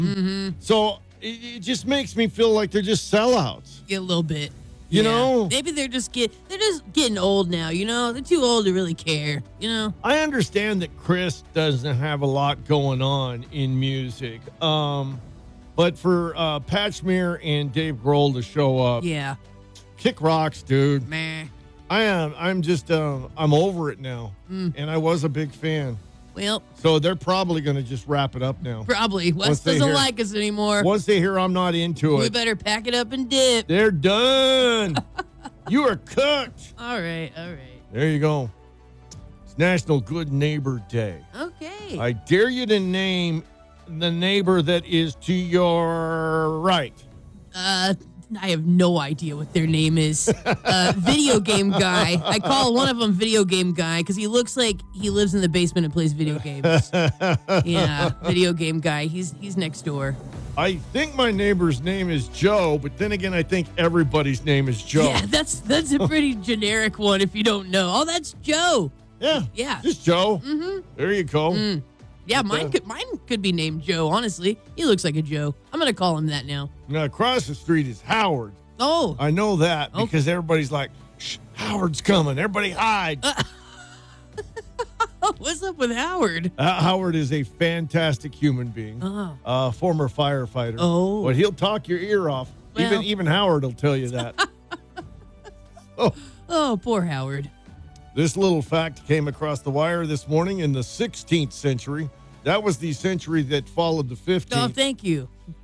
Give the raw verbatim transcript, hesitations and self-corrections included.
Mm-hmm. So it, it just makes me feel like they're just sellouts. Get a little bit. You Yeah. know? Maybe they're just get they're just getting old now, you know? They're too old to really care, you know? I understand that Chris doesn't have a lot going on in music. Um, but for uh, Pat Smear and Dave Grohl to show up, Yeah. kick rocks, dude. Meh. I am. I'm just. Uh, I'm over it now, Mm. and I was a big fan. Well, So they're probably going to just wrap it up now. probably. Wes Once they doesn't hear- like us anymore. Once they hear I'm not into We it, better pack it up and dip. they're done. You are cooked. All right, all right. There you go. It's National Good Neighbor Day. Okay. I dare you to name the neighbor that is to your right. Uh, I have no idea what their name is. Uh, video game guy. I call one of them video game guy because he looks like he lives in the basement and plays video games. Yeah, video game guy. He's he's next door. I think my neighbor's name is Joe, but then again, I think everybody's name is Joe. Yeah, that's that's a pretty generic one if you don't know. Oh, that's Joe. Yeah. Yeah. Just Joe. Mm-hmm. There you go. Mm. Yeah, mine could mine could be named Joe. Honestly, he looks like a Joe. I'm gonna call him that now. Now, across the street is Howard. Oh, I know that Oh. because everybody's like, Shh, Howard's coming. Everybody hide. Uh. what's up with Howard? Uh, Howard is a fantastic human being, Oh. uh, former firefighter. Oh. But he'll talk your ear off. Well. Even even Howard will tell you that. oh, Oh, poor Howard. this little fact came across the wire this morning in the sixteenth century. That was the century that followed the Oh, fifteenth. thank you.